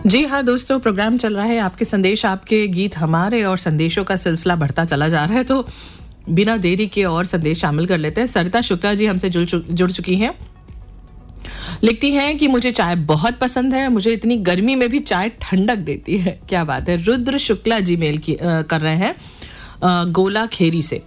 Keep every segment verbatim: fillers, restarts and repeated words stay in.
जी हाँ दोस्तों, प्रोग्राम चल रहा है आपके संदेश आपके गीत हमारे और संदेशों का सिलसिला बढ़ता चला जा रहा है। तो बिना देरी के और संदेश शामिल कर लेते हैं। सरिता शुक्ला जी हमसे जुड़ चु, जुड़ चुकी हैं। लिखती हैं कि मुझे चाय बहुत पसंद है, मुझे इतनी गर्मी में भी चाय ठंडक देती है। क्या बात है। रुद्र शुक्ला जी मेल की आ, कर रहे हैं आ, गोला खेरी से।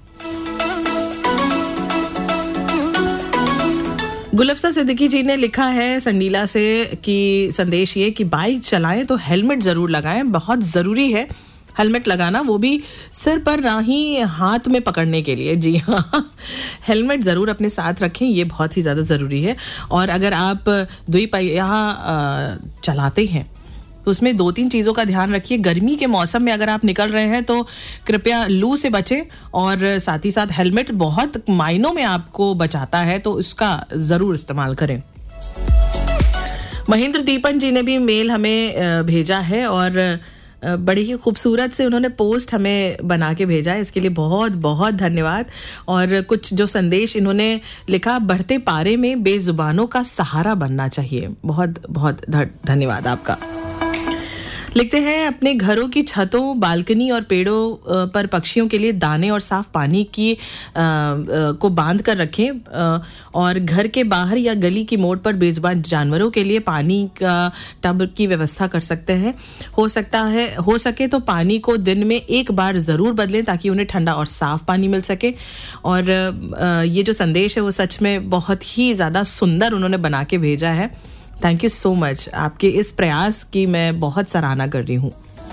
गुलफ्सा सिद्दीकी जी ने लिखा है संडीला से कि संदेश ये कि बाइक चलाएं तो हेलमेट ज़रूर लगाएं, बहुत ज़रूरी है हेलमेट लगाना, वो भी सिर पर ना ही हाथ में पकड़ने के लिए। जी हाँ, हेलमेट ज़रूर अपने साथ रखें, ये बहुत ही ज़्यादा ज़रूरी है। और अगर आप द्विपहिया चलाते हैं तो उसमें दो तीन चीज़ों का ध्यान रखिए। गर्मी के मौसम में अगर आप निकल रहे हैं तो कृपया लू से बचें, और साथ ही साथ हेलमेट बहुत मायनों में आपको बचाता है, तो उसका ज़रूर इस्तेमाल करें। महेंद्र दीपन जी ने भी मेल हमें भेजा है और बड़ी ही खूबसूरत से उन्होंने पोस्ट हमें बना के भेजा है, इसके लिए बहुत बहुत धन्यवाद। और कुछ जो संदेश इन्होंने लिखा, बढ़ते पारे में बेजुबानों का सहारा बनना चाहिए। बहुत बहुत धन्यवाद आपका। लिखते हैं अपने घरों की छतों, बालकनी और पेड़ों पर पक्षियों के लिए दाने और साफ पानी की आ, आ, को बांध कर रखें, आ, और घर के बाहर या गली की मोड़ पर बेजुबान जानवरों के लिए पानी का टब की व्यवस्था कर सकते हैं। हो सकता है हो सके तो पानी को दिन में एक बार ज़रूर बदलें ताकि उन्हें ठंडा और साफ पानी मिल सके। और आ, ये जो संदेश है वो सच में बहुत ही ज़्यादा सुंदर उन्होंने बना के भेजा है। Thank you so much. आपके इस प्रयास की मैं बहुत सराहना कर रही हूँ।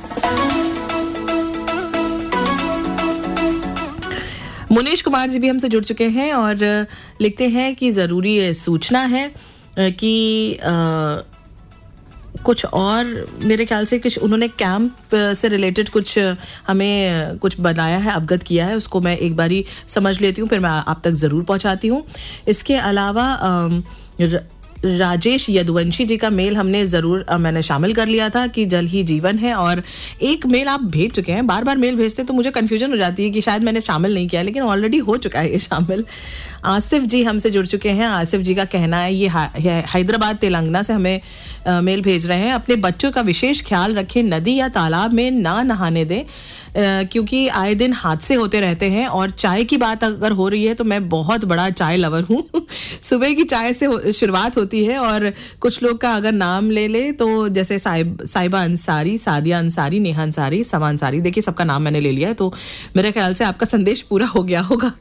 मुनीश कुमार जी भी हमसे जुड़ चुके हैं और लिखते हैं कि ज़रूरी सूचना है कि आ, कुछ और मेरे ख्याल से कुछ उन्होंने कैंप से रिलेटेड कुछ हमें कुछ बताया है, अवगत किया है, उसको मैं एक बारी समझ लेती हूँ, फिर मैं आप तक ज़रूर पहुँचाती हूँ। इसके अलावा आ, राजेश यदुवंशी जी का मेल हमने ज़रूर मैंने शामिल कर लिया था कि जल ही जीवन है, और एक मेल आप भेज चुके हैं। बार बार मेल भेजते तो मुझे कन्फ्यूजन हो जाती है कि शायद मैंने शामिल नहीं किया, लेकिन ऑलरेडी हो चुका है ये शामिल। आसिफ जी हमसे जुड़ चुके हैं। आसिफ जी का कहना है ये हैदराबाद तेलंगाना से हमें आ, मेल भेज रहे हैं। अपने बच्चों का विशेष ख्याल रखें, नदी या तालाब में ना नहाने दें, क्योंकि आए दिन हादसे होते रहते हैं। और चाय की बात अगर हो रही है तो मैं बहुत बड़ा चाय लवर हूँ। सुबह की चाय से शुरुआत होती है, और कुछ लोग का अगर नाम ले ले तो जैसे साहिब साहिबा अंसारी, सादिया अंसारी, नेहा अंसारी, समा अंसारी, देखिए सबका नाम मैंने ले लिया है, तो मेरे ख्याल से आपका संदेश पूरा हो गया होगा।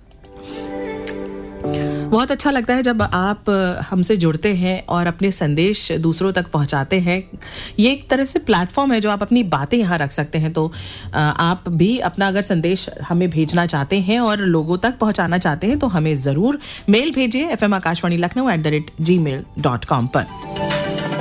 बहुत अच्छा लगता है जब आप हमसे जुड़ते हैं और अपने संदेश दूसरों तक पहुंचाते हैं। ये एक तरह से प्लेटफॉर्म है जो आप अपनी बातें यहाँ रख सकते हैं। तो आप भी अपना अगर संदेश हमें भेजना चाहते हैं और लोगों तक पहुंचाना चाहते हैं तो हमें ज़रूर मेल भेजिए F M Akashvani Lucknow at the rate ji mail dot com पर।